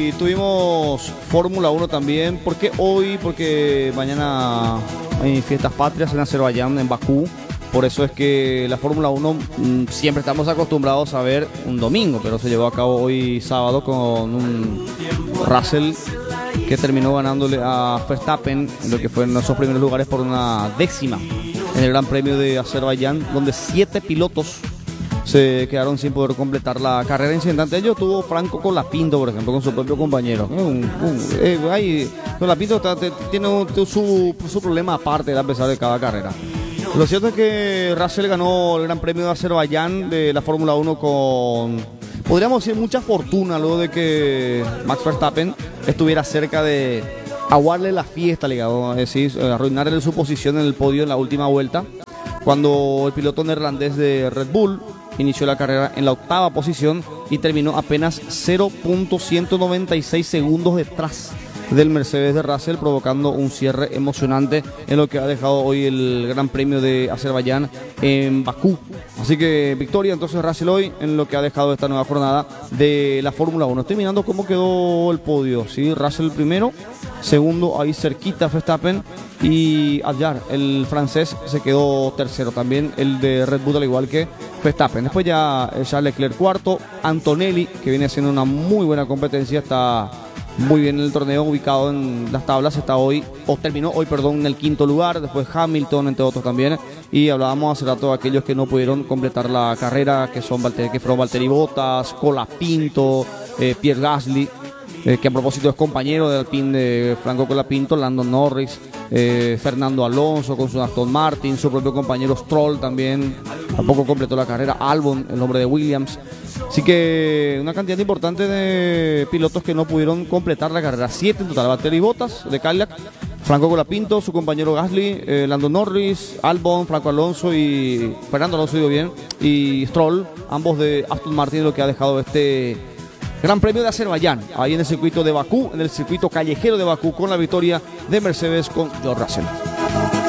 y tuvimos Fórmula 1 también. ¿Por qué hoy? Porque mañana hay fiestas patrias en Azerbaiyán, en Bakú. Por eso es que la Fórmula 1 siempre estamos acostumbrados a ver un domingo, pero se llevó a cabo hoy sábado con un Russell que terminó ganándole a Verstappen en lo que fue en esos primeros lugares por una décima en el Gran Premio de Azerbaiyán, donde 7 pilotos se quedaron sin poder completar la carrera. Incidentante ello tuvo Franco Colapinto, por ejemplo, con su propio compañero. Colapinto tiene su problema aparte a pesar de cada carrera. Lo cierto es que Russell ganó el Gran Premio de Azerbaiyán de la Fórmula 1 con, podríamos decir, mucha fortuna, luego de que Max Verstappen estuviera cerca de aguarle la fiesta, digamos, es decir, arruinarle su posición en el podio en la última vuelta, cuando el piloto neerlandés de Red Bull inició la carrera en la 8ª posición y terminó apenas 0.196 segundos detrás del Mercedes de Russell, provocando un cierre emocionante en lo que ha dejado hoy el Gran Premio de Azerbaiyán en Bakú. Así que victoria entonces Russell hoy en lo que ha dejado esta nueva jornada de la Fórmula 1. Estoy mirando cómo quedó el podio, ¿sí? Russell primero, segundo ahí cerquita Verstappen, y Adjar, el francés, se quedó tercero también, el de Red Bull, al igual que Verstappen. Después ya Charles Leclerc cuarto, Antonelli, que viene haciendo una muy buena competencia, está muy bien en el torneo, ubicado en las tablas, terminó hoy en el 5º lugar. Después Hamilton, entre otros también, y hablábamos hace rato de aquellos que no pudieron completar la carrera, que fueron Valtteri Bottas, Colapinto, Pierre Gasly, que a propósito es compañero del Alpine de Franco Colapinto, Lando Norris, Fernando Alonso con su Aston Martin, su propio compañero Stroll también tampoco completó la carrera, Albon, el hombre de Williams. Así que una cantidad importante de pilotos que no pudieron completar la carrera, 7 en total. Valtteri Bottas de Cadillac, Franco Colapinto, su compañero Gasly, Lando Norris, Albon, Franco Alonso y Fernando Alonso, digo bien, y Stroll, ambos de Aston Martin, lo que ha dejado este Gran Premio de Azerbaiyán, ahí en el circuito de Bakú, en el circuito callejero de Bakú, con la victoria de Mercedes con George Russell.